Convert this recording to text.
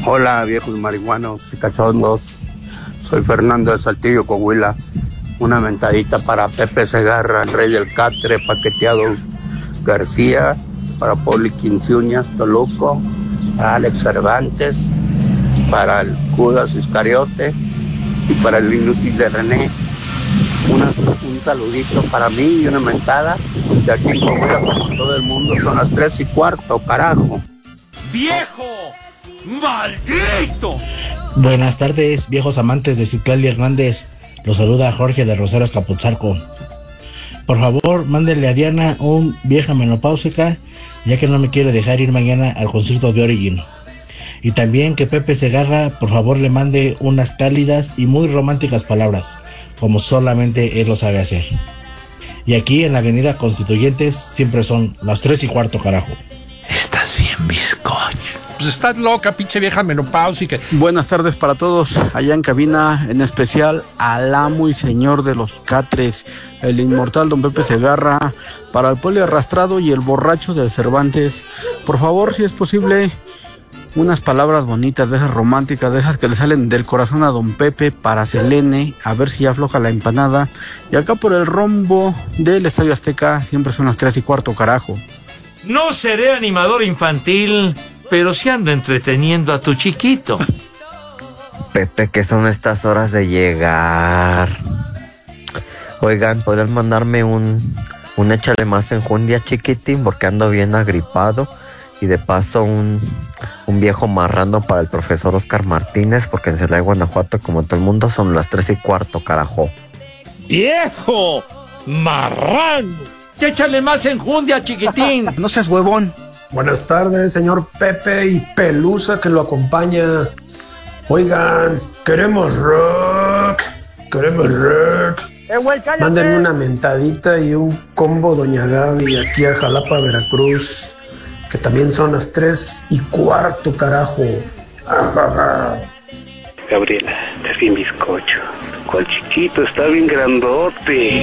Hola, viejos marihuanos y cachondos. Soy Fernando de Saltillo, Coahuila. Una mentadita para Pepe Segarra, el rey del catre, Paqueteado García, para Poli Quinciuñas, Toluco, para Alex Cervantes, para el Judas Iscariote y para el inútil de René. Un saludito para mí y una mentada. De aquí en Coahuila, como todo el mundo, son las 3:15, carajo. ¡Viejo! ¡Maldito! Buenas tardes, viejos amantes de Citlali Hernández. Los saluda Jorge de Rosero Escapotzalco. Por favor, mándele a Diana un vieja menopáusica, ya que no me quiere dejar ir mañana al concierto de Origin. Y también que Pepe Segarra, por favor, le mande unas cálidas y muy románticas palabras, como solamente él lo sabe hacer. Y aquí en la avenida Constituyentes siempre son las 3:15, carajo. Estás bien, bizcocho. Pues estás loca, pinche vieja menopáusica. Buenas tardes para todos allá en cabina, en especial al amo y señor de los catres, el inmortal don Pepe Segarra, para el Poli arrastrado y el borracho de Cervantes. Por favor, si es posible, unas palabras bonitas, de esas románticas, de esas que le salen del corazón a don Pepe para Selene, a ver si ya afloja la empanada. Y acá por el rombo del Estadio Azteca siempre son las 3:15, carajo. No seré animador infantil, pero sí ando entreteniendo a tu chiquito. Pepe, ¿qué son estas horas de llegar? Oigan, ¿podrían mandarme un échale más enjundia, chiquitín? Porque ando bien agripado. Y de paso un viejo marrano para el profesor Oscar Martínez, porque en Celaya, Guanajuato, como todo el mundo, son las 3:15, carajo. ¡Viejo! ¡Marrano! ¡Échale más enjundia, chiquitín! No seas huevón. Buenas tardes, señor Pepe y Pelusa que lo acompaña. Oigan, queremos rock. Mándenme una mentadita y un combo Doña Gaby aquí a Jalapa, Veracruz, que también son las 3:15, carajo. Gabriela, estás bien bizcocho. ¿Cuál chiquito? Está bien grandote.